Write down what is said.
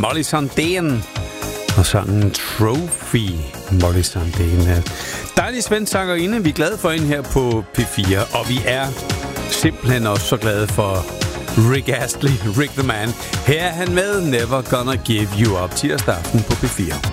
Molly Sandén og sangen Trophy. Molly Sandén. Dejlig svensk sangerinde. Vi er glade for hende her på P4. Og vi er simpelthen også så glade for Rick Astley, Rick the Man. Her er han med Never Gonna Give You Up tirsdag aften på P4.